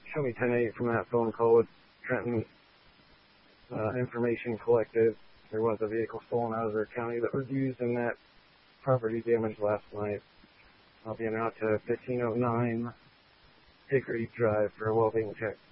Show me 10-8 from that phone call with Trenton. Information collected. There was a vehicle stolen out of their county that was used in that property damage last night. I'll be out to 1509 Hickory Drive for a well-being check.